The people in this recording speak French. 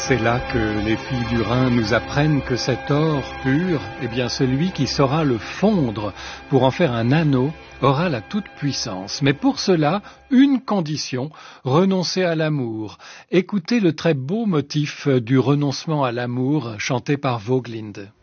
C'est là que les filles du Rhin nous apprennent que cet or pur, eh bien celui qui saura le fondre pour en faire un anneau, aura la toute-puissance. Mais pour cela, une condition, renoncer à l'amour. Écoutez le très beau motif du renoncement à l'amour chanté par Vogelinde.